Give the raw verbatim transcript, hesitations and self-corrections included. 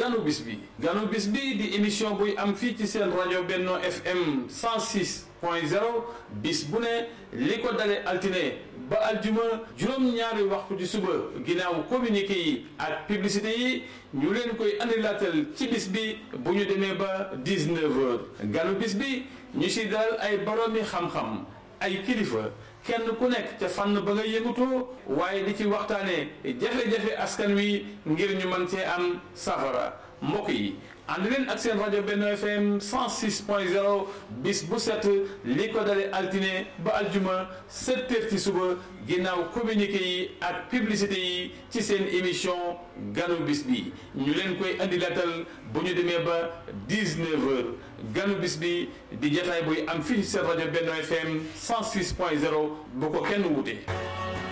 ganu bis bi ganu bis bi di émission buy am fii ci seen rajo Benno F M cent six point zéro bis bu ne li ko dale altine ba aljuma juróom-ñaari waxtu ci suba ginnaaw communiqué yi ak publicité yi ñu leen koy andilaatal ci bis bi bu ñu demee ba dix-neuf heures ganu bis bi ñu si dalal ay boroomi xam-xam ay kilifa kenn ku nekk ca fànn ba nga yëngutoo waaye di ci waxtaane jafe-jafe askan wi ngir ñu mën cee am safara mbokk yi ànd leen ak seen rajo Benno F M cent six point zéro bis bu set li ko dale altine ba aljuma sept heures ci suba ginnaaw communiqué yi ak publicité yi ci seen émission ganu bis bi ñu leen koy andilaatal bu ñu demee ba dix-neuf heures ganu bis bi di jotaay buy am fii seen rajo Benno F M cent six point zéro bu ko kenn wute.